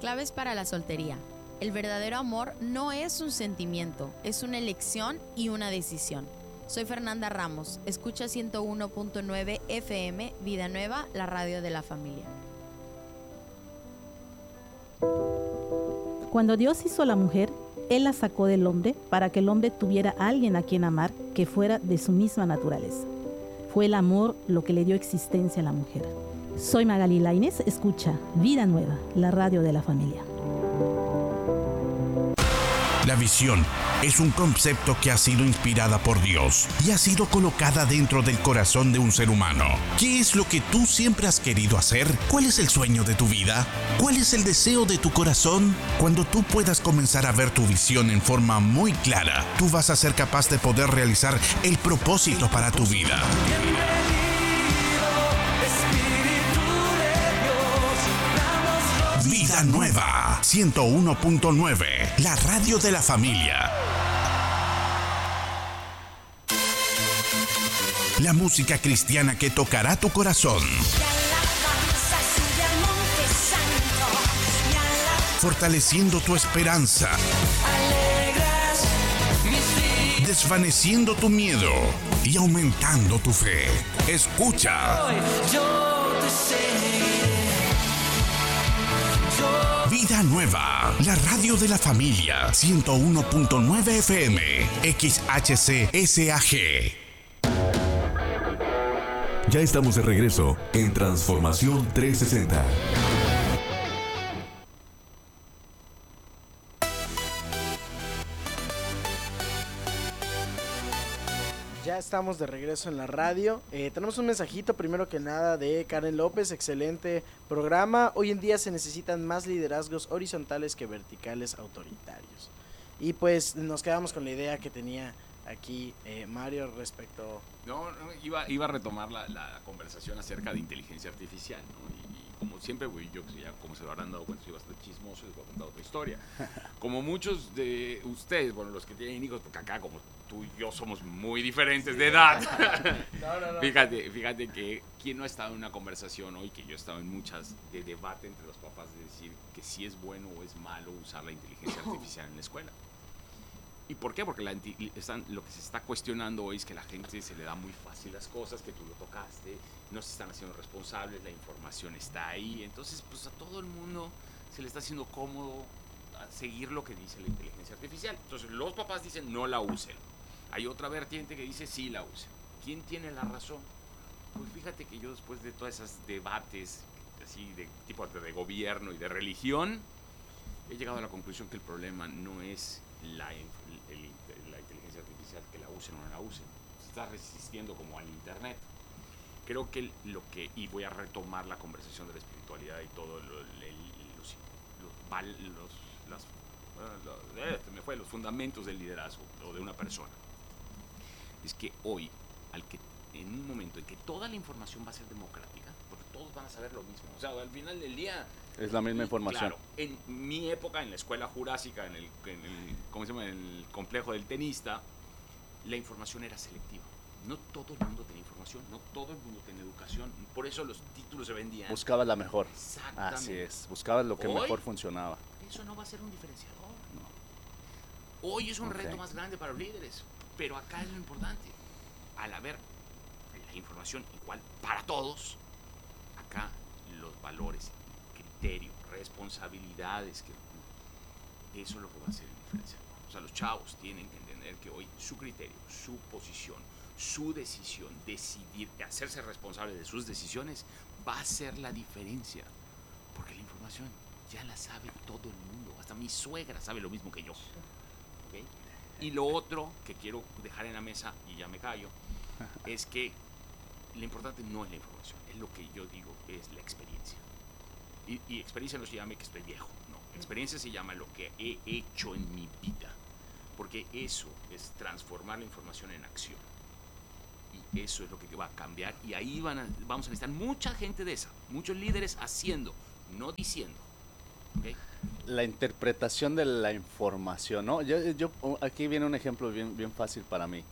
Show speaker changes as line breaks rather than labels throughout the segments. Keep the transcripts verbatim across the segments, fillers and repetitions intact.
Claves para la soltería. El verdadero amor no es un sentimiento, es una elección y una decisión. Soy Fernanda Ramos, escucha ciento uno punto nueve F M, Vida Nueva, la radio de la familia.
Cuando Dios hizo a la mujer, Él la sacó del hombre para que el hombre tuviera a alguien a quien amar que fuera de su misma naturaleza. Fue el amor lo que le dio existencia a la mujer. Soy Magali Lainez, escucha Vida Nueva, la radio de la familia.
La visión es un concepto que ha sido inspirada por Dios y ha sido colocada dentro del corazón de un ser humano. ¿Qué es lo que tú siempre has querido hacer? ¿Cuál es el sueño de tu vida? ¿Cuál es el deseo de tu corazón? Cuando tú puedas comenzar a ver tu visión en forma muy clara, tú vas a ser capaz de poder realizar el propósito para tu vida. Vida Nueva, ciento uno punto nueve, la radio de la familia. La música cristiana que tocará tu corazón. Fortaleciendo tu esperanza. Desvaneciendo tu miedo y aumentando tu fe. Escucha. Vida Nueva, la radio de la familia, ciento uno punto nueve F M, X H C S A G.
Ya estamos de regreso en Transformación trescientos sesenta.
Ya estamos de regreso en la radio. Eh, tenemos un mensajito primero que nada de Karen López. Excelente programa. Hoy en día se necesitan más liderazgos horizontales que verticales autoritarios. Y pues nos quedamos con la idea que tenía aquí eh, Mario respecto...
No, no iba, iba a retomar la, la conversación acerca de inteligencia artificial, ¿no? Y, y como siempre, güey, yo ya como se lo habrán dado cuenta, soy bastante chismoso y les voy a contar otra historia. Como muchos de ustedes, bueno, los que tienen hijos, porque acá como tú y yo somos muy diferentes de edad. No, no, no. Fíjate, fíjate que quien no ha estado en una conversación hoy, que yo he estado en muchas, de debate entre los papás de decir que si es bueno o es malo usar la inteligencia artificial en la escuela. ¿Y por qué? Porque la, están, lo que se está cuestionando hoy es que a la gente se le da muy fácil las cosas, que tú lo tocaste, no se están haciendo responsables, la información está ahí. Entonces, pues a todo el mundo se le está haciendo cómodo seguir lo que dice la inteligencia artificial. Entonces, los papás dicen no la usen. Hay otra vertiente que dice sí la usen. ¿Quién tiene la razón? Pues fíjate que yo después de todos esos debates así de tipo de gobierno y de religión, he llegado a la conclusión que el problema no es la, el, la inteligencia artificial, que la usen o no la usen. Se está resistiendo como al internet. Creo que lo que, y voy a retomar la conversación de la espiritualidad y todo, lo, el, los, los, los, las, los, eh, me fue, los fundamentos del liderazgo o de una persona. Es que hoy, al que, en un momento en que toda la información va a ser democrática, porque todos van a saber lo mismo, o sea, al final del día
es la misma información.
Claro, en mi época, en la escuela jurásica, en el, en el, ¿cómo se llama? En el complejo del tenista, la información era selectiva. No todo el mundo tenía información, no todo el mundo tenía educación, por eso los títulos se vendían.
Buscabas la mejor.
Exactamente.
Así es, buscabas lo que
Hoy,
mejor funcionaba.
Eso no va a ser un diferenciador. No. Hoy es un okay. reto más grande para los líderes, pero acá es lo importante. Al haber la información igual para todos, acá los valores, criterios, responsabilidades, que eso es lo que va a hacer el diferenciador. O sea, los chavos tienen que entender que hoy su criterio, su posición, su decisión, decidir, hacerse responsable de sus decisiones, va a hacer la diferencia. Porque la información ya la sabe todo el mundo. Hasta mi suegra sabe lo mismo que yo. ¿Okay? Y lo otro que quiero dejar en la mesa, y ya me callo, es que lo importante no es la información, es lo que yo digo, es la experiencia. Y, y experiencia no se llama que estoy viejo, no. Experiencia se llama lo que he hecho en mi vida. Porque eso es transformar la información en acción. Y eso es lo que va a cambiar. Y ahí van a, vamos a necesitar mucha gente de esa, muchos líderes haciendo, no diciendo. ¿Okay?
La interpretación de la información, ¿no? Yo, yo, aquí viene un ejemplo bien, bien fácil para mí.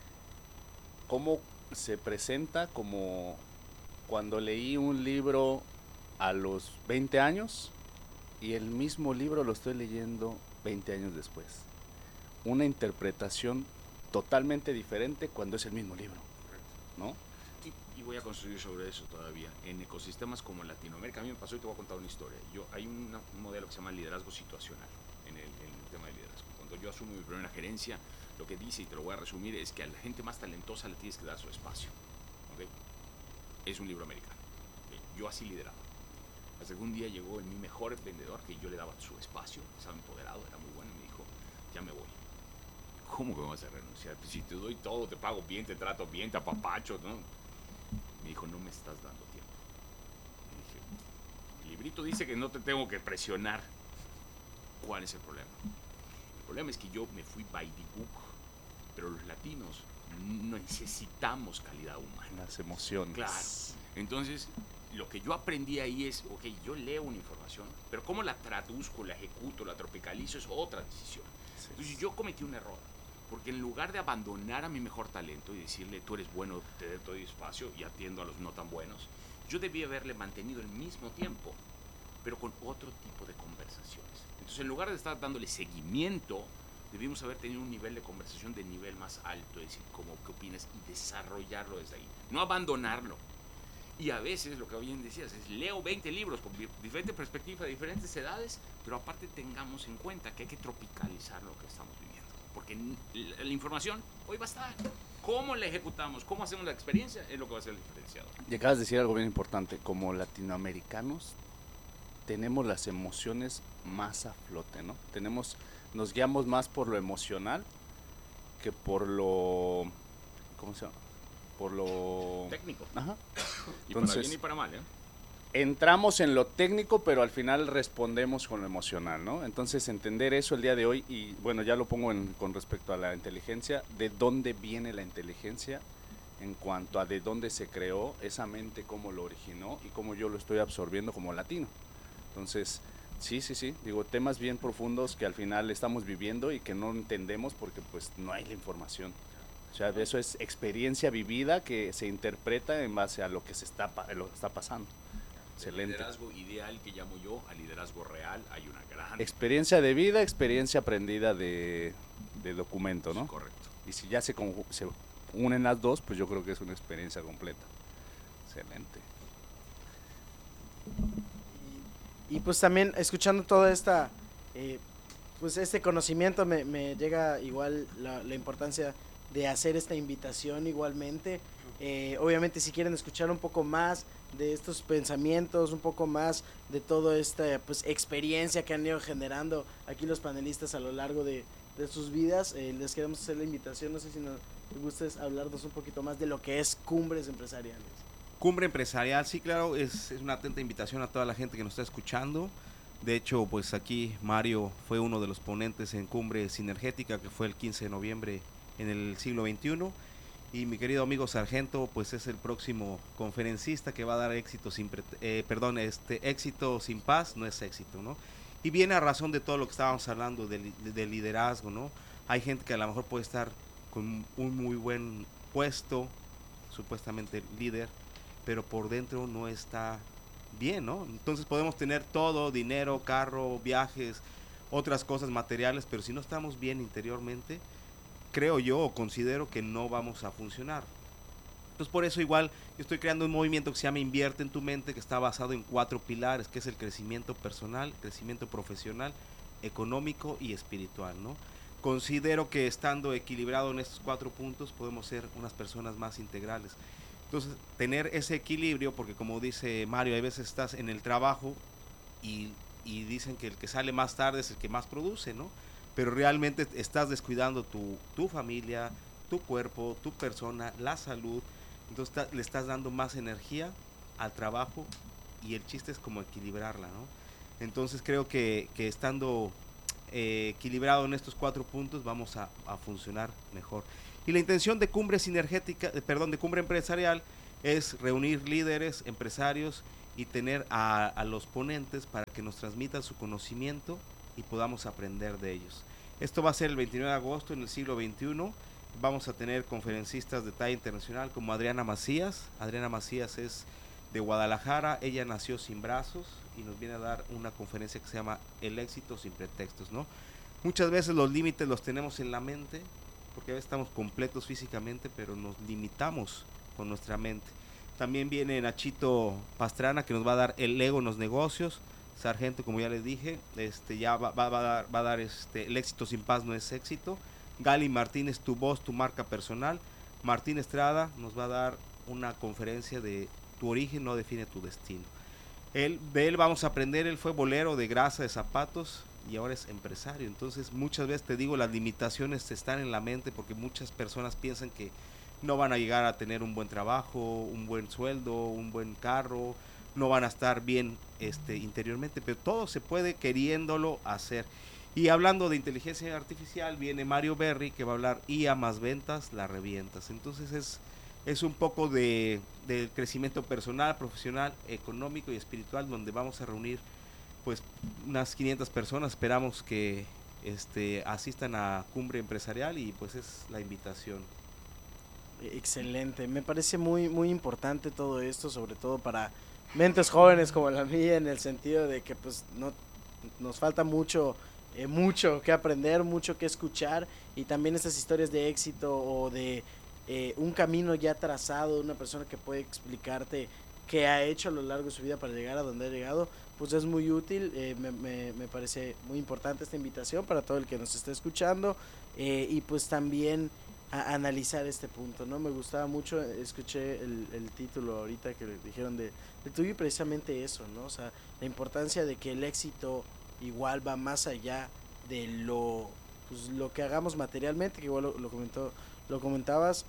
¿Cómo se presenta como cuando leí un libro a los veinte años y el mismo libro lo estoy leyendo veinte años después. Una interpretación totalmente diferente cuando es el mismo libro, ¿no?
Y, y voy a construir sobre eso todavía. En ecosistemas como Latinoamérica, a mí me pasó y te voy a contar una historia. Yo, hay una, un modelo que se llama liderazgo situacional en el, en el tema de liderazgo. Cuando yo asumo mi primera gerencia, lo que dice, y te lo voy a resumir, es que a la gente más talentosa le tienes que dar su espacio. ¿Okay? Es un libro americano. ¿Okay? Yo así lideraba. Hasta que un día llegó el, mi mejor vendedor, que yo le daba su espacio, estaba empoderado, era muy bueno, y me dijo, ya me voy. ¿Cómo que me vas a renunciar? Pues si te doy todo, te pago bien, te trato bien, te apapacho, ¿no? Me dijo, no me estás dando tiempo. Me dije, el librito dice que no te tengo que presionar. ¿Cuál es el problema? El problema es que yo me fui by the book, pero los latinos no necesitamos calidad humana.
Las emociones.
Claro. Entonces, lo que yo aprendí ahí es, ok, yo leo una información, pero cómo la traduzco, la ejecuto, la tropicalizo es otra decisión.
Sí.
Entonces yo cometí un error, porque en lugar de abandonar a mi mejor talento y decirle, tú eres bueno, te doy espacio y atiendo a los no tan buenos, yo debí haberle mantenido el mismo tiempo, pero con otro tipo de conversaciones. Entonces, en lugar de estar dándole seguimiento, debimos haber tenido un nivel de conversación de nivel más alto, es decir, como qué opinas, y desarrollarlo desde ahí, no abandonarlo. Y a veces, lo que bien decías, es leo veinte libros con diferentes perspectivas, diferentes edades, pero aparte tengamos en cuenta que hay que tropicalizar lo que estamos viviendo. Porque la, la información hoy va a estar. ¿Cómo la ejecutamos? ¿Cómo hacemos la experiencia? Es lo que va a ser el diferenciador.
Y acabas de decir algo bien importante. Como latinoamericanos, tenemos las emociones más a flote, ¿no? Tenemos, nos guiamos más por lo emocional que por lo... ¿Cómo se llama? Por lo...
técnico.
Ajá.
Y
Entonces,
para bien y para mal, ¿eh?
entramos en lo técnico, pero al final respondemos con lo emocional, ¿no? Entonces, entender eso el día de hoy, y bueno, ya lo pongo en, con respecto a la inteligencia, de dónde viene la inteligencia en cuanto a de dónde se creó esa mente, cómo lo originó y cómo yo lo estoy absorbiendo como latino. Entonces, sí, sí, sí, digo, temas bien profundos que al final estamos viviendo y que no entendemos porque pues no hay la información. O sea, eso es experiencia vivida que se interpreta en base a lo que se está, lo que está pasando. Excelente.
El liderazgo ideal que llamo yo a liderazgo real hay una gran
experiencia de vida, experiencia aprendida de, de documento, ¿no?
Correcto.
Y si ya se, se unen las dos, pues yo creo que es una experiencia completa. Excelente.
Y, y pues también escuchando toda esta, eh, pues este conocimiento me, me llega igual la, la importancia de hacer esta invitación igualmente. Eh, obviamente si quieren escuchar un poco más de estos pensamientos, un poco más de toda esta pues experiencia que han ido generando aquí los panelistas a lo largo de, de sus vidas, eh, les queremos hacer la invitación, no sé si nos gustes hablarnos un poquito más de lo que es Cumbres Empresariales.
Cumbre Empresarial, sí, claro, es, es una atenta invitación a toda la gente que nos está escuchando. De hecho, pues aquí Mario fue uno de los ponentes en Cumbre Sinergética, que fue el quince de noviembre en el siglo veintiuno, y mi querido amigo Sargento pues es el próximo conferencista que va a dar éxito sin eh, perdón este éxito sin paz no es éxito, ¿no? Y viene a razón de todo lo que estábamos hablando del de liderazgo, ¿no? Hay gente que a lo mejor puede estar con un muy buen puesto, supuestamente líder, pero por dentro no está bien, ¿no? Entonces podemos tener todo, dinero, carro, viajes, otras cosas materiales, pero si no estamos bien interiormente, creo yo o considero que no vamos a funcionar. Entonces por eso igual yo estoy creando un movimiento que se llama Invierte en tu Mente, que está basado en cuatro pilares, que es el crecimiento personal, crecimiento profesional, económico y espiritual, ¿no? Considero que estando equilibrado en estos cuatro puntos podemos ser unas personas más integrales. Entonces tener ese equilibrio, porque como dice Mario, hay veces estás en el trabajo y, y dicen que el que sale más tarde es el que más produce, ¿no? Pero realmente estás descuidando tu, tu familia, tu cuerpo, tu persona, la salud. Entonces ta, le estás dando más energía al trabajo y el chiste es como equilibrarla, ¿no? Entonces creo que, que estando eh, equilibrado en estos cuatro puntos vamos a, a funcionar mejor. Y la intención de Cumbre Sinergética, eh, perdón, de Cumbre Empresarial es reunir líderes, empresarios y tener a, a los ponentes para que nos transmitan su conocimiento y podamos aprender de ellos. Esto va a ser el veintinueve de agosto en el siglo veintiuno. Vamos a tener conferencistas de talla internacional como Adriana Macías. Adriana Macías es de Guadalajara, ella nació sin brazos y nos viene a dar una conferencia que se llama El éxito sin pretextos, ¿no? Muchas veces los límites los tenemos en la mente, porque a veces estamos completos físicamente, pero nos limitamos con nuestra mente. También viene Nachito Pastrana, que nos va a dar El ego en los negocios. Sargento, como ya les dije, este, ya va, va, va a dar, va a dar este, El éxito sin paz no es éxito. Gali Martínez, Tu voz, tu marca personal. Martín Estrada nos va a dar una conferencia de Tu origen no define tu destino. Él, de él vamos a aprender, él fue bolero de grasa de zapatos y ahora es empresario. Entonces muchas veces te digo, las limitaciones están en la mente, porque muchas personas piensan que no van a llegar a tener un buen trabajo, un buen sueldo, un buen carro, no van a estar bien este, interiormente, pero todo se puede queriéndolo hacer. Y hablando de inteligencia artificial, viene Mario Berry, que va a hablar I A más ventas, la revientas. Entonces es, es un poco de, de crecimiento personal, profesional, económico y espiritual, donde vamos a reunir pues unas quinientas personas. Esperamos que este, asistan a Cumbre Empresarial y pues es la invitación.
Excelente, me parece muy, muy importante todo esto, sobre todo para mentes jóvenes como la mía, en el sentido de que pues no nos falta mucho, eh, mucho que aprender, mucho que escuchar, y también estas historias de éxito o de eh, un camino ya trazado, una persona que puede explicarte qué ha hecho a lo largo de su vida para llegar a donde ha llegado, pues es muy útil. eh, me, me, me parece muy importante esta invitación para todo el que nos esté escuchando, eh, y pues también a analizar este punto, ¿no? Me gustaba mucho, escuché el, el título ahorita que le dijeron de, de tuyo, y precisamente eso, ¿no? O sea, la importancia de que el éxito igual va más allá de lo, pues, lo que hagamos materialmente, que igual lo, lo comentó, lo comentabas,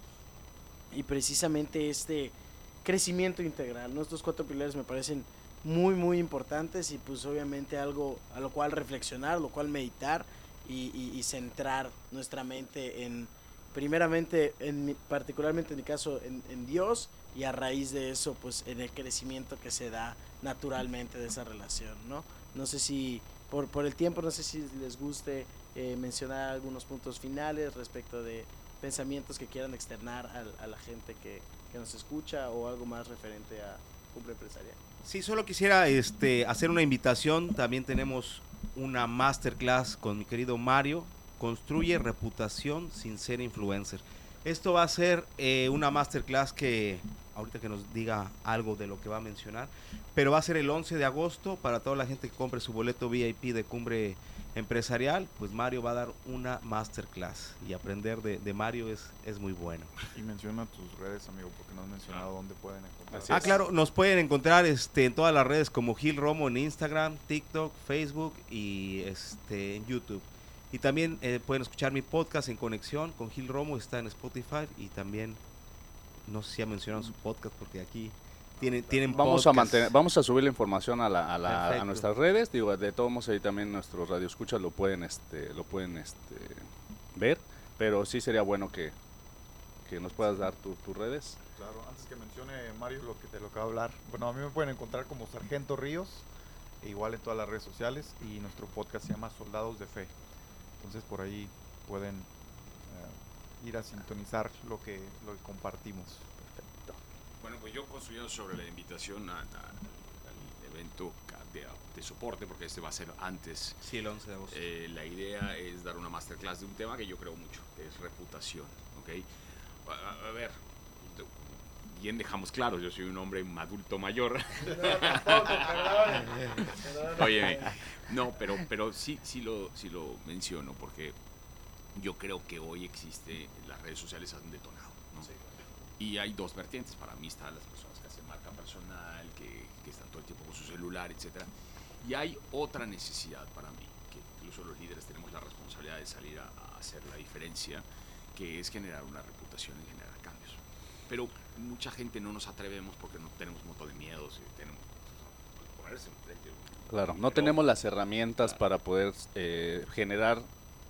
y precisamente este crecimiento integral, ¿no? Estos cuatro pilares me parecen muy, muy importantes, y pues obviamente algo a lo cual reflexionar, lo cual meditar y, y, y centrar nuestra mente en, primeramente, en mi, particularmente en mi caso, en, en Dios, y a raíz de eso, pues en el crecimiento que se da naturalmente de esa relación, ¿no? No sé si, por, por el tiempo, no sé si les guste eh, mencionar algunos puntos finales respecto de pensamientos que quieran externar a, a la gente que, que nos escucha, o algo más referente a Cumbre Empresarial.
Sí, solo quisiera este, hacer una invitación. También tenemos una masterclass con mi querido Mario. Construye reputación sin ser influencer. Esto va a ser eh, una masterclass que ahorita que nos diga algo de lo que va a mencionar, pero va a ser el once de agosto para toda la gente que compre su boleto V I P de Cumbre Empresarial. Pues Mario va a dar una masterclass, y aprender de, de Mario es, es muy bueno.
Y menciona tus redes, amigo, porque no has mencionado dónde pueden encontrar.
Ah, claro, nos pueden encontrar este, en todas las redes como Gil Romo, en Instagram, TikTok, Facebook y este, en YouTube. Y también eh, pueden escuchar mi podcast En Conexión con Gil Romo, está en Spotify, y también, no sé si ya mencionaron su podcast, porque aquí tienen, tienen
vamos
podcast.
a mantener, vamos a subir la información a, la, a, la, a
Perfecto.
nuestras redes. Digo, de todos modos ahí también nuestros radioescuchas lo pueden, este, lo pueden este, ver, pero sí sería bueno que, que nos puedas dar tu, tus redes.
Claro, antes que mencione Mario lo que te lo acabo de hablar, bueno, a mí me pueden encontrar como Sargento Ríos, e igual en todas las redes sociales, y nuestro podcast se llama Soldados de Fe. Entonces por ahí pueden uh, ir a sintonizar lo que, lo que compartimos.
Perfecto. Bueno, pues yo construyendo sobre la invitación a, a, al evento de, de soporte, porque este va a ser antes.
Sí, el once de agosto.
Eh, la idea es dar una masterclass de un tema que yo creo mucho, que es reputación. ¿Okay? A, a ver, bien dejamos claro, yo soy un hombre adulto mayor.
No, tampoco, perdón. Perdón.
Óyeme, no, pero, pero sí, sí, lo, sí lo menciono, porque yo creo que hoy existe, las redes sociales han detonado, ¿no? Sí. Y hay dos vertientes. Para mí están las personas que hacen marca personal, que, que están todo el tiempo con su celular, etcétera. Y hay otra necesidad para mí, que incluso los líderes tenemos la responsabilidad de salir a, a hacer la diferencia, que es generar una reputación y generar cambios. Pero mucha gente no nos atrevemos porque no tenemos un montón de miedos, y tenemos pues, ponerse enfrente.
Claro, no tenemos las herramientas para poder eh, generar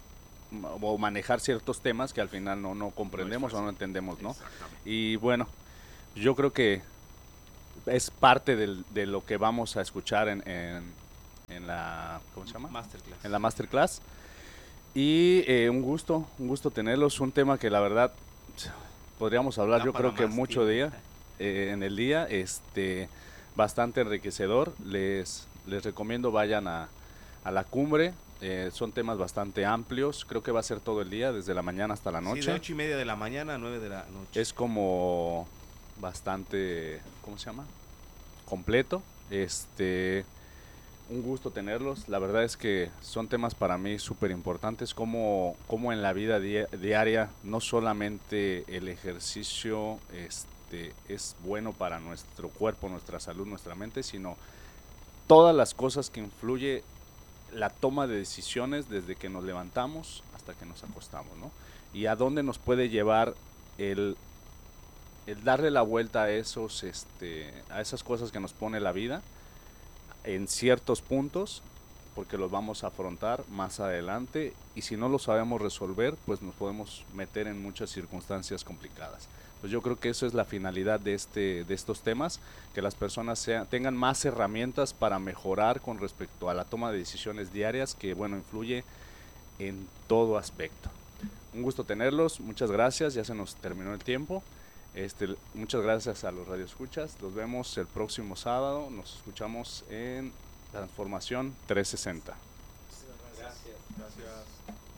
o manejar ciertos temas que al final no, no comprendemos o no entendemos, ¿no? Y bueno, yo creo que es parte del, de lo que vamos a escuchar en, en, en la, ¿cómo se llama?
Masterclass.
En la masterclass. Y eh, un gusto, un gusto tenerlos. Un tema que la verdad podríamos hablar,
Da
yo
para
creo que
más
mucho
tiempo.
día, eh, en el día, este, bastante enriquecedor. Les les recomiendo vayan a, a la cumbre. Eh, son temas bastante amplios, creo que va a ser todo el día, desde la mañana hasta la noche.
Sí, de ocho y media de la mañana a nueve de la noche.
Es como bastante, ¿cómo se llama? Completo. Este, un gusto tenerlos. La verdad es que son temas para mí súper importantes, como, como en la vida di diaria, no solamente el ejercicio este, es bueno para nuestro cuerpo, nuestra salud, nuestra mente, sino todas las cosas que influye la toma de decisiones desde que nos levantamos hasta que nos acostamos, ¿no? Y a dónde nos puede llevar el, el darle la vuelta a esos, este, a esas cosas que nos pone la vida en ciertos puntos, porque los vamos a afrontar más adelante, y si no lo sabemos resolver, pues nos podemos meter en muchas circunstancias complicadas. Pues yo creo que eso es la finalidad de este de estos temas, que las personas sean, tengan más herramientas para mejorar con respecto a la toma de decisiones diarias, que bueno, influye en todo aspecto. Un gusto tenerlos, muchas gracias, ya se nos terminó el tiempo. Este, muchas gracias a los radioescuchas, los vemos el próximo sábado, nos escuchamos en Transformación trescientos sesenta.
Gracias. Gracias.